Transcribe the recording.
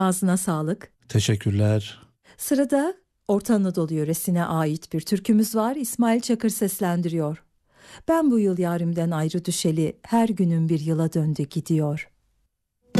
Ağzına sağlık. Teşekkürler. Sırada Orta Anadolu yöresine ait bir türkümüz var. İsmail Çakır seslendiriyor. Ben bu yıl yarimden ayrı düşeli, her günüm bir yıla döndü gidiyor.